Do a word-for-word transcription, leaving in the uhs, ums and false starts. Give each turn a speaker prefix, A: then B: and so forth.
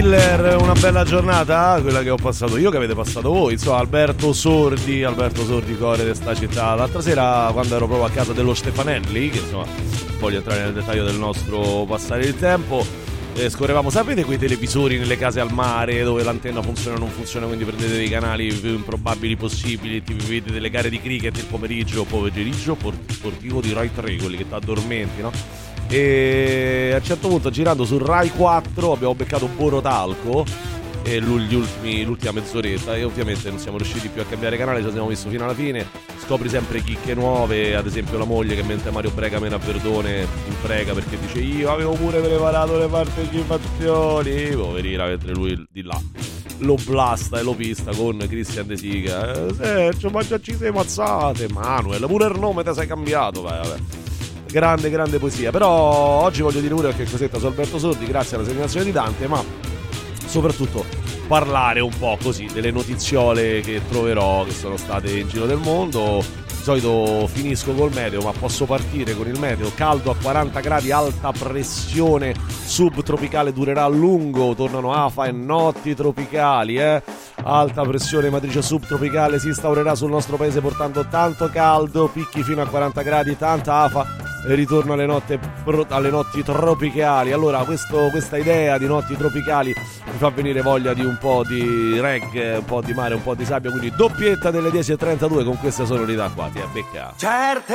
A: Una bella giornata, quella che ho passato io, che avete passato voi, insomma. Alberto Sordi, Alberto Sordi, core di sta città. L'altra sera, quando ero proprio a casa dello Stefanelli, che insomma voglio entrare nel dettaglio del nostro passare il tempo, eh, scorrevamo, sapete quei televisori nelle case al mare dove l'antenna funziona o non funziona, quindi prendete dei canali più improbabili possibili, ti vedete delle gare di cricket il pomeriggio, pomeriggio sportivo di Rai tre, quelli che ti addormenti, no? E a un certo punto, girando su Rai quattro, abbiamo beccato Borotalco e gli ultimi, l'ultima mezz'oretta, e ovviamente non siamo riusciti più a cambiare canale, ci siamo visto fino alla fine. Scopri sempre chicche nuove, ad esempio la moglie che mentre Mario Brega mena Verdone imprega perché dice io avevo pure preparato le partecipazioni, poverina, mentre lui di là lo blasta e lo pista con Christian De Sica. Eh, Sergio, ma già ci sei mazzate, Manuel, pure il nome te sei cambiato, vai, vabbè. Grande, grande poesia. Però oggi voglio dire pure qualche cosetta su Alberto Sordi, grazie alla segnalazione di Dante, ma soprattutto parlare un po' così delle notiziole che troverò, che sono state in giro del mondo. Di solito finisco col meteo, ma posso partire con il meteo. Caldo a quaranta gradi, alta pressione subtropicale, durerà a lungo. Tornano afa e notti tropicali, eh. Alta pressione matrice subtropicale si instaurerà sul nostro paese portando tanto caldo, picchi fino a quaranta gradi, tanta afa e ritorno alle, notte, alle notti tropicali. Allora questo, questa idea di notti tropicali mi fa venire voglia di un po' di reggae, un po' di mare, un po' di sabbia, quindi doppietta delle dieci e trentadue con queste sonorità qua, ti è becca.